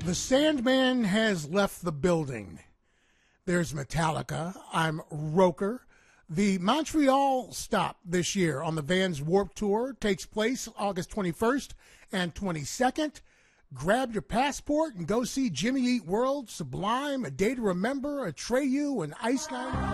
The Sandman has left the building. There's Metallica. I'm Roker. The Montreal stop this year on the Vans Warped Tour takes place August 21st and 22nd. Grab your passport and go see Jimmy Eat World, Sublime, A Day to Remember, Atreyu, and Ice Nine.